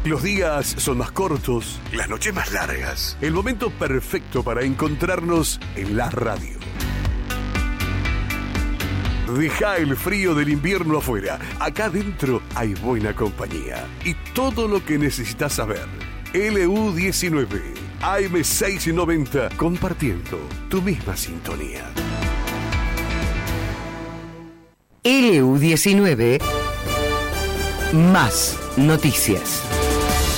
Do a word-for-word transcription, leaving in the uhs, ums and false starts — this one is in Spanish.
Los días son más cortos, las noches más largas. El momento perfecto para encontrarnos en la radio. Deja el frío del invierno afuera. Acá adentro hay buena compañía y todo lo que necesitas saber. L U diecinueve, A M seiscientos noventa, compartiendo tu misma sintonía. L U diecinueve, más noticias.